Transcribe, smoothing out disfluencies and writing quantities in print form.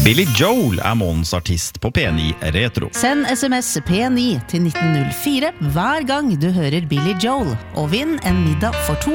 Billy Joel månedens artist på P9 Retro. Send SMS P9 til 1904 hver gang du hører Billy Joel, og vinn en middag for 2